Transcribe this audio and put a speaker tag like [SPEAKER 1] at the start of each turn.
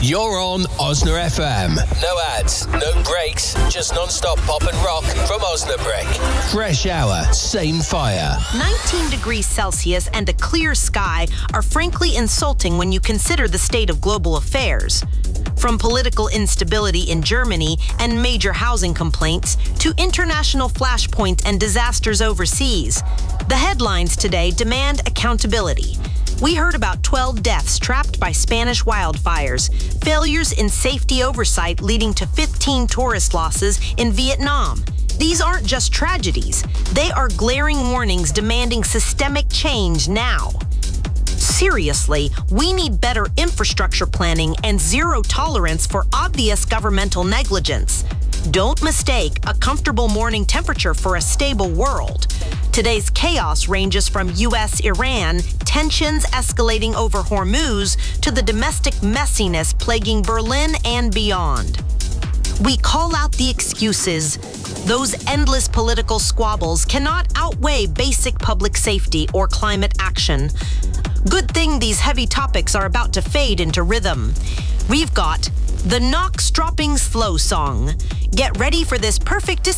[SPEAKER 1] You're on Osna FM. No ads, no breaks, just non-stop pop and rock from Osnabrück. Fresh hour, same fire.
[SPEAKER 2] 19 degrees Celsius and a clear sky are frankly insulting when you consider the state of global affairs. From political instability in Germany and major housing complaints to international flashpoints and disasters overseas, the headlines today demand accountability. We heard about 12 deaths trapped by Spanish wildfires, failures in safety oversight leading to 15 tourist losses in Vietnam. These aren't just tragedies. They are glaring warnings demanding systemic change now. Seriously, we need better infrastructure planning and zero tolerance for obvious governmental negligence. Don't mistake a comfortable morning temperature for a stable world. Today's chaos ranges from U.S.-Iran, tensions escalating over Hormuz, to the domestic messiness plaguing Berlin and beyond. We call out the excuses. Those endless political squabbles cannot outweigh basic public safety or climate action. Good thing these heavy topics are about to fade into rhythm. We've got the Knox Dropping Slow Song. Get ready for this perfect